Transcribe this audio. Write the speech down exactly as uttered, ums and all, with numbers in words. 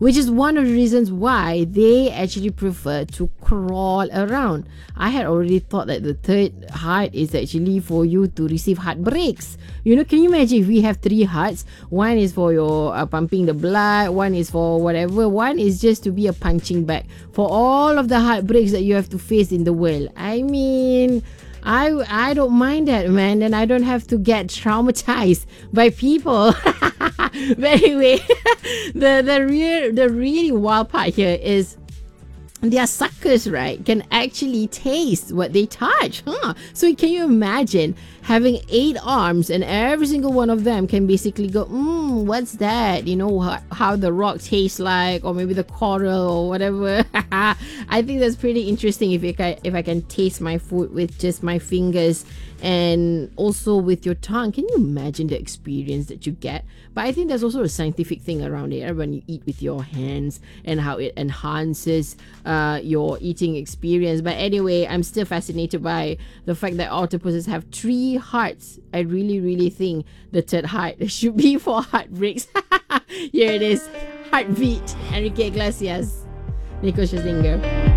which is one of the reasons why they actually prefer to crawl around. I had already thought that the third heart is actually for you to receive heartbreaks. You know, can you imagine if we have three hearts? One is for your uh, pumping the blood, one is for whatever, one is just to be a punching bag for all of the heartbreaks that you have to face in the world. I mean, I I don't mind that, man, and I don't have to get traumatized by people. But anyway, the the real the really wild part here is their suckers, right, can actually taste what they touch, huh? So can you imagine having eight arms and every single one of them can basically go, mmm, what's that? You know, how, how the rock tastes like, or maybe the coral or whatever. I think that's pretty interesting if, you can, if I can taste my food with just my fingers and also with your tongue. Can you imagine the experience that you get? But I think there's also a scientific thing around it when you eat with your hands and how it enhances uh, your eating experience. But anyway, I'm still fascinated by the fact that octopuses have three hearts. I really, really think the third heart should be for heartbreaks. Here it is, Heartbeat, Enrique Iglesias, Nico Scherzinger.